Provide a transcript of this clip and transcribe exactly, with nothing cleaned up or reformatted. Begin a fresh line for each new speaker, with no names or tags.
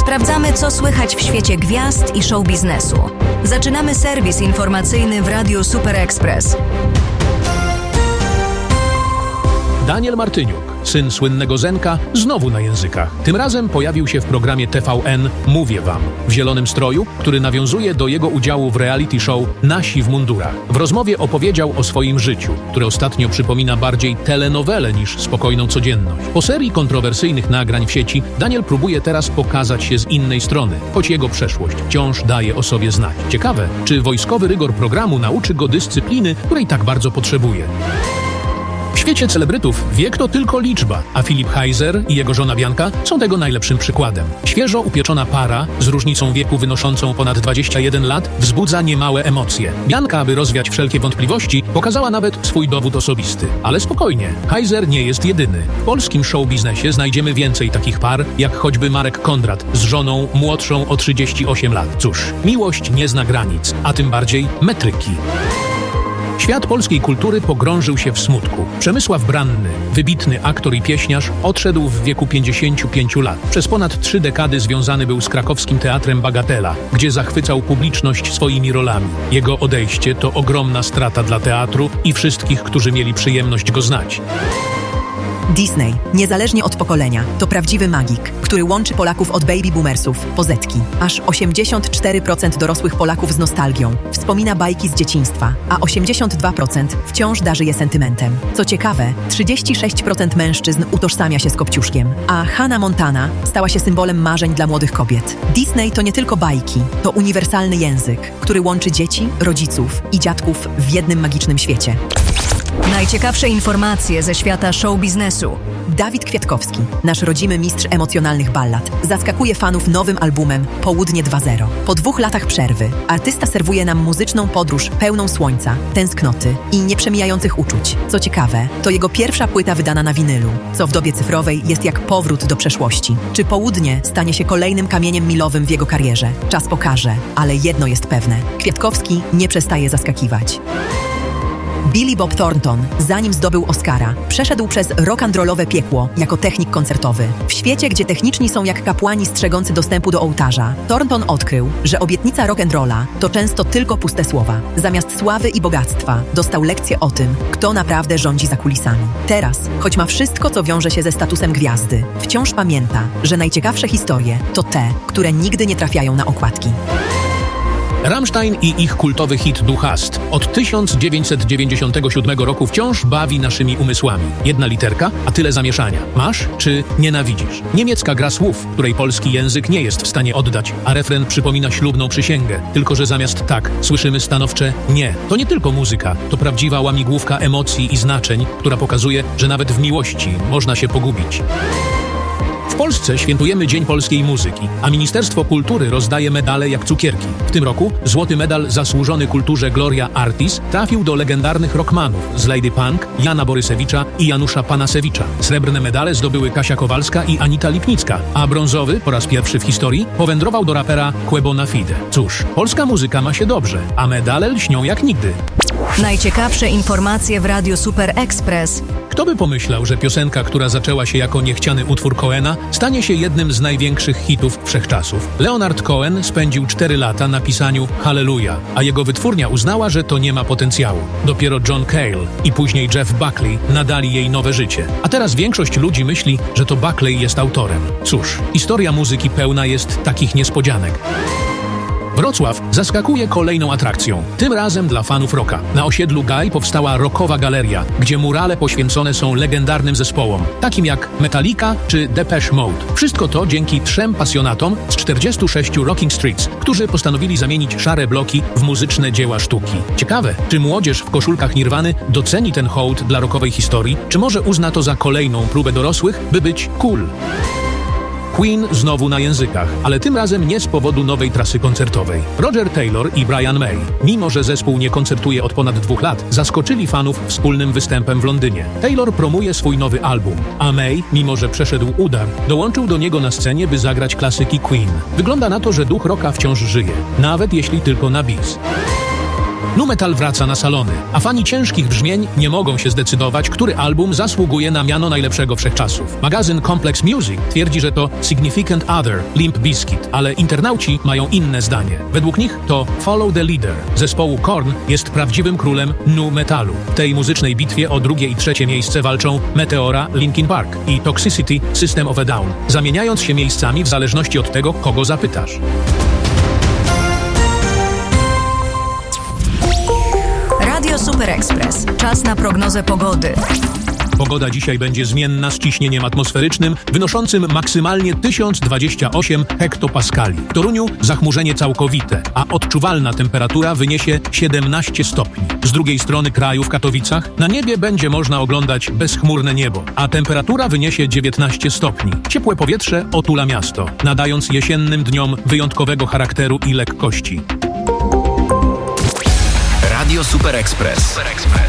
Sprawdzamy, co słychać w świecie gwiazd i show biznesu. Zaczynamy serwis informacyjny w Radiu Super Express.
Daniel Martyniuk, syn słynnego Zenka, znowu na językach. Tym razem pojawił się w programie T V N Mówię Wam, w zielonym stroju, który nawiązuje do jego udziału w reality show Nasi w mundurach. W rozmowie opowiedział o swoim życiu, które ostatnio przypomina bardziej telenowelę niż spokojną codzienność. Po serii kontrowersyjnych nagrań w sieci Daniel próbuje teraz pokazać się z innej strony, choć jego przeszłość wciąż daje o sobie znać. Ciekawe, czy wojskowy rygor programu nauczy go dyscypliny, której tak bardzo potrzebuje. W świecie celebrytów wiek to tylko liczba, a Filip Heiser i jego żona Bianka są tego najlepszym przykładem. Świeżo upieczona para z różnicą wieku wynoszącą ponad dwadzieścia jeden lat wzbudza niemałe emocje. Bianka, aby rozwiać wszelkie wątpliwości, pokazała nawet swój dowód osobisty. Ale spokojnie, Heiser nie jest jedyny. W polskim show biznesie znajdziemy więcej takich par, jak choćby Marek Kondrat z żoną młodszą o trzydzieści osiem lat. Cóż, miłość nie zna granic, a tym bardziej metryki. Świat polskiej kultury pogrążył się w smutku. Przemysław Branny, wybitny aktor i pieśniarz, odszedł w wieku pięćdziesięciu pięciu lat. Przez ponad trzy dekady związany był z krakowskim teatrem Bagatela, gdzie zachwycał publiczność swoimi rolami. Jego odejście to ogromna strata dla teatru i wszystkich, którzy mieli przyjemność go znać.
Disney, niezależnie od pokolenia, to prawdziwy magik, który łączy Polaków od baby boomersów po zetki. Aż osiemdziesiąt cztery procent dorosłych Polaków z nostalgią wspomina bajki z dzieciństwa, a osiemdziesiąt dwa procent wciąż darzy je sentymentem. Co ciekawe, trzydzieści sześć procent mężczyzn utożsamia się z Kopciuszkiem, a Hannah Montana stała się symbolem marzeń dla młodych kobiet. Disney to nie tylko bajki, to uniwersalny język, który łączy dzieci, rodziców i dziadków w jednym magicznym świecie.
Najciekawsze informacje ze świata show biznesu.
Dawid Kwiatkowski, nasz rodzimy mistrz emocjonalnych ballad, zaskakuje fanów nowym albumem Południe dwa zero. Po dwóch latach przerwy artysta serwuje nam muzyczną podróż pełną słońca, tęsknoty i nieprzemijających uczuć. Co ciekawe, to jego pierwsza płyta wydana na winylu, co w dobie cyfrowej jest jak powrót do przeszłości. Czy Południe stanie się kolejnym kamieniem milowym w jego karierze? Czas pokaże, ale jedno jest pewne. Kwiatkowski nie przestaje zaskakiwać. Billy Bob Thornton, zanim zdobył Oscara, przeszedł przez rock'n'rollowe piekło jako technik koncertowy. W świecie, gdzie techniczni są jak kapłani strzegący dostępu do ołtarza, Thornton odkrył, że obietnica rock'n'rolla to często tylko puste słowa. Zamiast sławy i bogactwa dostał lekcję o tym, kto naprawdę rządzi za kulisami. Teraz, choć ma wszystko, co wiąże się ze statusem gwiazdy, wciąż pamięta, że najciekawsze historie to te, które nigdy nie trafiają na okładki.
Rammstein i ich kultowy hit Du hast od tysiąc dziewięćset dziewięćdziesiątego siódmego roku wciąż bawi naszymi umysłami. Jedna literka, a tyle zamieszania. Masz czy nienawidzisz? Niemiecka gra słów, której polski język nie jest w stanie oddać, a refren przypomina ślubną przysięgę. Tylko że zamiast tak słyszymy stanowcze nie. To nie tylko muzyka, to prawdziwa łamigłówka emocji i znaczeń, która pokazuje, że nawet w miłości można się pogubić. W Polsce świętujemy Dzień Polskiej Muzyki, a Ministerstwo Kultury rozdaje medale jak cukierki. W tym roku złoty medal zasłużony kulturze Gloria Artis trafił do legendarnych rockmanów z Lady Punk, Jana Borysewicza i Janusza Panasewicza. Srebrne medale zdobyły Kasia Kowalska i Anita Lipnicka, a brązowy, po raz pierwszy w historii, powędrował do rapera Quebona Fide. Cóż, polska muzyka ma się dobrze, a medale lśnią jak nigdy.
Najciekawsze informacje w Radiu Super Express.
Kto by pomyślał, że piosenka, która zaczęła się jako niechciany utwór Cohena, stanie się jednym z największych hitów wszechczasów. Leonard Cohen spędził cztery lata na pisaniu Hallelujah, a jego wytwórnia uznała, że to nie ma potencjału. Dopiero John Cale i później Jeff Buckley nadali jej nowe życie. A teraz większość ludzi myśli, że to Buckley jest autorem. Cóż, historia muzyki pełna jest takich niespodzianek. Wrocław zaskakuje kolejną atrakcją, tym razem dla fanów rocka. Na osiedlu Gaj powstała rockowa galeria, gdzie murale poświęcone są legendarnym zespołom, takim jak Metallica czy Depeche Mode. Wszystko to dzięki trzem pasjonatom z czterdziestu sześciu Rocking Streets, którzy postanowili zamienić szare bloki w muzyczne dzieła sztuki. Ciekawe, czy młodzież w koszulkach Nirwany doceni ten hołd dla rockowej historii, czy może uzna to za kolejną próbę dorosłych, by być cool. Queen znowu na językach, ale tym razem nie z powodu nowej trasy koncertowej. Roger Taylor i Brian May, mimo że zespół nie koncertuje od ponad dwóch lat, zaskoczyli fanów wspólnym występem w Londynie. Taylor promuje swój nowy album, a May, mimo że przeszedł udar, dołączył do niego na scenie, by zagrać klasyki Queen. Wygląda na to, że duch rocka wciąż żyje, nawet jeśli tylko na bis. Nu metal wraca na salony, a fani ciężkich brzmień nie mogą się zdecydować, który album zasługuje na miano najlepszego wszechczasów. Magazyn Complex Music twierdzi, że to Significant Other, Limp Bizkit, ale internauci mają inne zdanie. Według nich to Follow the Leader zespołu Korn jest prawdziwym królem nu metalu. W tej muzycznej bitwie o drugie i trzecie miejsce walczą Meteora, Linkin Park i Toxicity, System of a Down, zamieniając się miejscami w zależności od tego, kogo zapytasz.
Radio Super Express. Czas na prognozę pogody.
Pogoda dzisiaj będzie zmienna z ciśnieniem atmosferycznym wynoszącym maksymalnie tysiąc dwadzieścia osiem hektopaskali. W Toruniu zachmurzenie całkowite, a odczuwalna temperatura wyniesie siedemnaście stopni. Z drugiej strony kraju w Katowicach na niebie będzie można oglądać bezchmurne niebo, a temperatura wyniesie dziewiętnaście stopni. Ciepłe powietrze otula miasto, nadając jesiennym dniom wyjątkowego charakteru i lekkości.
Radio Super Express. Super Express.